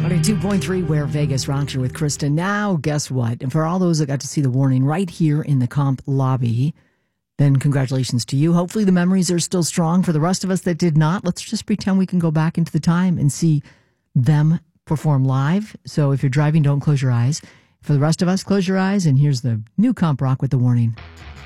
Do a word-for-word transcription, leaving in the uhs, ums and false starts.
two point three Where Vegas Rocks You with Kristen. Now, guess what? And for all those that got to see the warning right here in the comp lobby, then congratulations to you. Hopefully the memories are still strong. For the rest of us that did not, let's just pretend we can go back into the time and see them perform live. So if you're driving, don't close your eyes. For the rest of us, close your eyes. And here's the new comp rock with the warning.